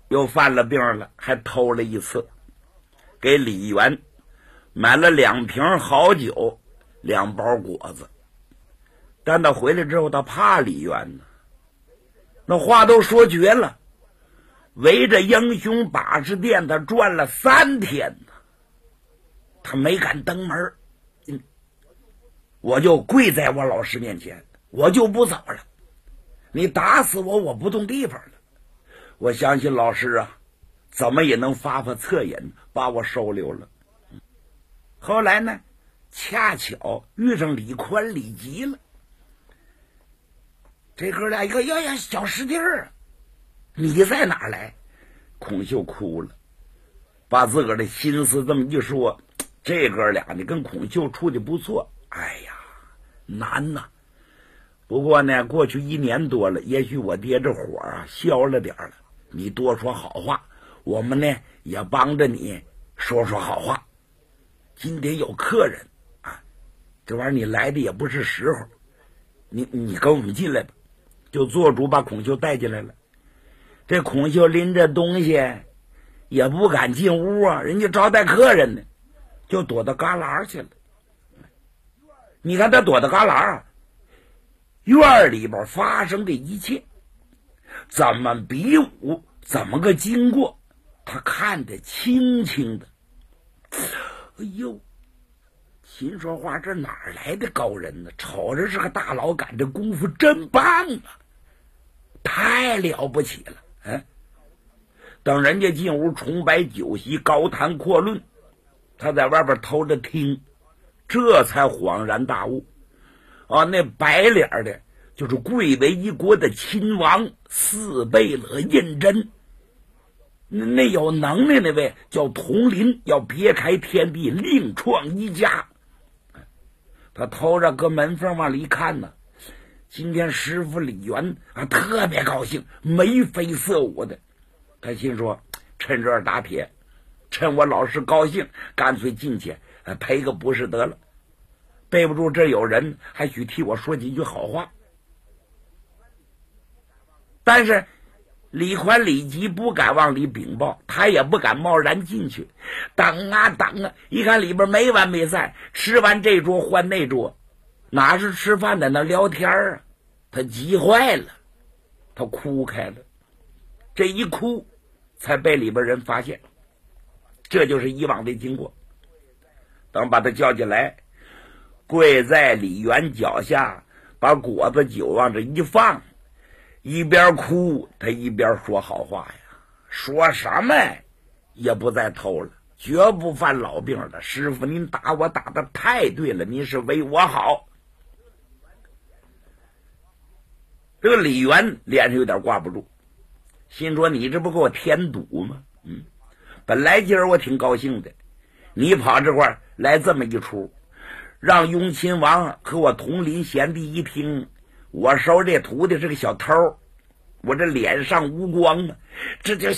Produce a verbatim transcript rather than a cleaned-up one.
又犯了病了，还偷了一次，给李元买了两瓶好酒，两包果子。但他回来之后，他怕李元呢，那话都说绝了，围着英雄把式殿他转了三天呢，他没敢登门。嗯，我就跪在我老师面前，我就不走了，你打死我，我不动地方了。我相信老师啊，怎么也能发发恻隐，把我收留了。后来呢，恰巧遇上李宽、李吉了。这哥俩一个呀呀，小师弟儿，你在哪儿来？孔秀哭了，把自个儿的心思这么一说。这哥俩呢，跟孔秀处的不错。哎呀，难呐！不过呢，过去一年多了，也许我爹这火啊消了点了。你多说好话，我们呢也帮着你说说好话。今天有客人啊，这玩意儿你来的也不是时候，你你跟我们进来吧。就做主把孔秀带进来了。这孔秀拎着东西也不敢进屋啊，人家招待客人呢，就躲到旮旯去了。你看他躲到旮旯啊，院里边发生的一切，怎么比武，怎么个经过，他看得清清的。哎呦，秦说话，这哪儿来的高人呢？瞅着是个大老杆，这功夫真棒啊，太了不起了。嗯，等人家进屋重摆酒席，高谈阔论，他在外边偷着听，这才恍然大悟啊！那白脸的就是贵为一国的亲王四贝勒胤禛，那有能耐那位叫佟林，要撇开天地另创一家。他偷着搁门缝往里看呢。今天师傅李元啊特别高兴，眉飞色舞的。他心说，趁热打铁，趁我老师高兴，干脆进去赔个不是得了。背不住这有人，还许替我说几句好话。但是李宽、李吉不敢往里禀报，他也不敢贸然进去。等啊等啊，一看里边没完没散，吃完这桌换那桌，哪是吃饭的，那聊天啊！他急坏了，他哭开了。这一哭，才被里边人发现。这就是以往的经过。等把他叫进来，跪在李元脚下，把果子酒往这一放，一边哭他一边说好话呀，说什么也不再偷了，绝不犯老病了。师傅您打我打得太对了，您是为我好。这个李元脸上有点挂不住，心说你这不给我添堵吗？嗯，本来今儿我挺高兴的，你跑这块儿来这么一出，让雍亲王和我同林贤弟一听我收这徒弟是个小偷，我这脸上无光啊，这就